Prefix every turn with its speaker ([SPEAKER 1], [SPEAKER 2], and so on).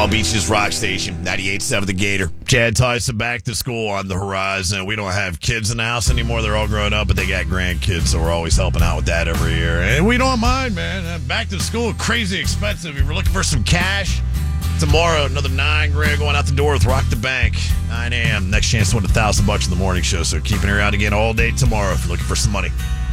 [SPEAKER 1] Palm Beach's Rock Station, 98.7 The Gator. Chad Tyson back to school on the horizon. We don't have kids in the house anymore. They're all grown up, but they got grandkids, so we're always helping out with that every year. And we don't mind, man. Back to school, crazy expensive. If you're looking for some cash, tomorrow, another $9,000 going out the door with Rock the Bank, 9 a.m. Next chance to win $1,000 in the morning show. So keep an ear out again all day tomorrow if you're looking for some money.